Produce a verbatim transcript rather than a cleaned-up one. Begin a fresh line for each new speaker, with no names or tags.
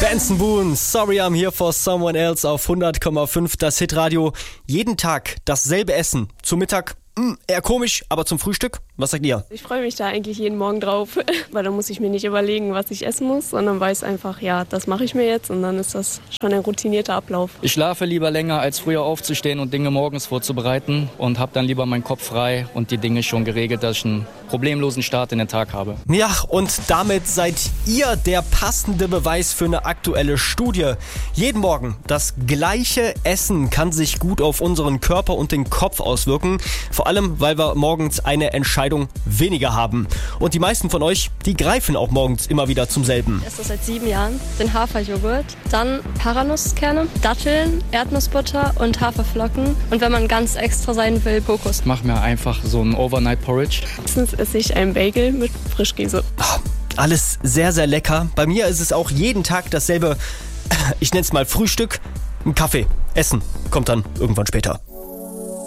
Benson Boone, Sorry I'm Here for Someone Else auf hundert Komma fünf, das Hitradio. Jeden Tag dasselbe Essen. Zum Mittag, mh, eher komisch, aber zum Frühstück, was sagt ihr?
Ich freue mich da eigentlich jeden Morgen drauf, weil dann muss ich mir nicht überlegen, was ich essen muss, sondern weiß einfach, ja, das mache ich mir jetzt und dann ist das schon ein routinierter Ablauf.
Ich schlafe lieber länger, als früher aufzustehen und Dinge morgens vorzubereiten und habe dann lieber meinen Kopf frei und die Dinge schon geregelt, dass ich einen problemlosen Start in den Tag habe.
Ja, und damit seid ihr der passende Beweis für eine aktuelle Studie. Jeden Morgen das gleiche Essen kann sich gut auf unseren Körper und den Kopf auswirken. Vor allem, weil wir morgens eine Entscheidung weniger haben. Und die meisten von euch, die greifen auch morgens immer wieder zum selben.
Ich esse seit sieben Jahren den Haferjoghurt, dann Paranusskerne, Datteln, Erdnussbutter und Haferflocken. Und wenn man ganz extra sein will, Kokos.
Ich mache mir einfach so ein Overnight Porridge.
Meistens esse ich einen Bagel mit Frischkäse.
Alles sehr, sehr lecker. Bei mir ist es auch jeden Tag dasselbe, ich nenne es mal Frühstück, ein Kaffee, Essen kommt dann irgendwann später.